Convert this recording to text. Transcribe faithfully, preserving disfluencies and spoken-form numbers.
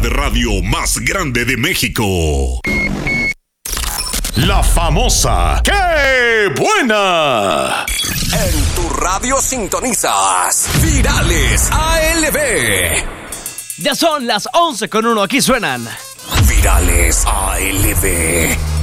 de radio más grande de México. La famosa ¡Qué buena! En tu radio sintonizas Virales A L B. Ya son las once con uno, aquí suenan Virales A L B.